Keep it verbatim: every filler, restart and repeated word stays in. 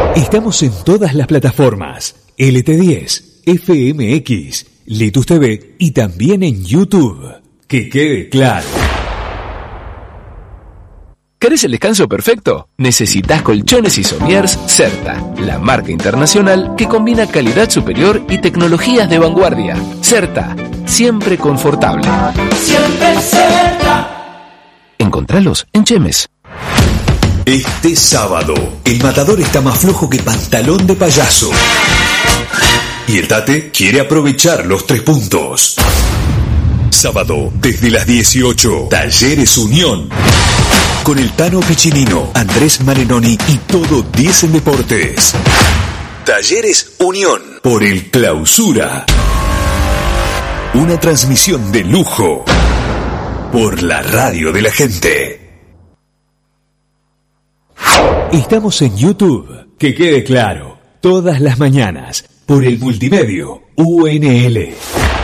Estamos en todas las plataformas, L T diez, F M X, Litus T V y también en YouTube. Que quede claro. ¿Querés el descanso perfecto? Necesitas colchones y somiers Certa, la marca internacional que combina calidad superior y tecnologías de vanguardia. Certa, siempre confortable. Siempre Certa. Encontralos en Chemes. Este sábado, el Matador está más flojo que pantalón de payaso. Y el Tate quiere aprovechar los tres puntos. Sábado, desde las dieciocho, Talleres Unión. Con el Tano Piccinino, Andrés Marenoni y todo diez en Deportes. Talleres Unión, por el Clausura. Una transmisión de lujo, por la radio de la gente. Estamos en YouTube, que quede claro, todas las mañanas, por el multimedio U N L.